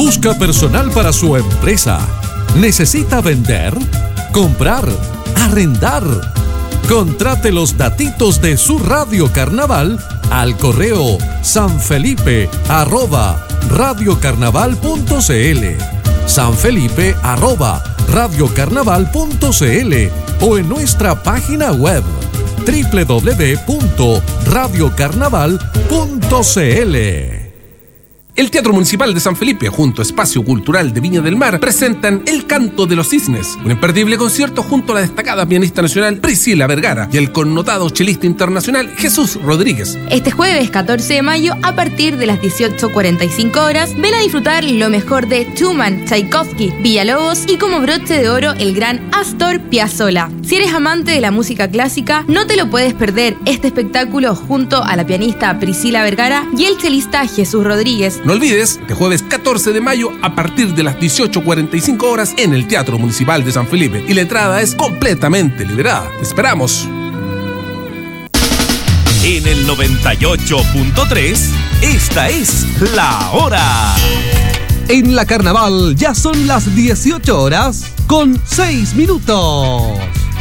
Busca personal para su empresa. ¿Necesita vender? ¿Comprar? ¿Arrendar? Contrate los datitos de su Radio Carnaval al correo sanfelipe@radiocarnaval.cl, sanfelipe@radiocarnaval.cl o en nuestra página web www.radiocarnaval.cl. El Teatro Municipal de San Felipe, junto a Espacio Cultural de Viña del Mar, presentan El Canto de los Cisnes, un imperdible concierto junto a la destacada pianista nacional Priscila Vergara y el connotado chelista internacional Jesús Rodríguez. Este jueves 14 de mayo, a partir de las 18:45 horas, ven a disfrutar lo mejor de Schumann, Tchaikovsky, Villalobos y como broche de oro el gran Astor Piazzolla. Si eres amante de la música clásica, no te lo puedes perder este espectáculo junto a la pianista Priscila Vergara y el chelista Jesús Rodríguez. No olvides que jueves 14 de mayo a partir de las 18:45 horas en el Teatro Municipal de San Felipe y la entrada es completamente liberada. ¡Te esperamos! En el 98.3, esta es La Hora. En la Carnaval ya son las 18 horas con 6 minutos.